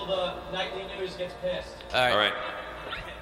until the nightly news gets pissed. All right. All right.